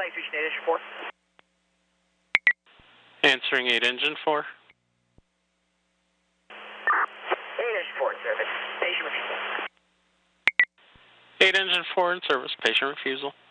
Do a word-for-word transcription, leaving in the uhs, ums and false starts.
Thanks, reaching eight engine four. Answering eight engine four. eight engine four in service. Patient refusal. eight engine four in service. Patient refusal.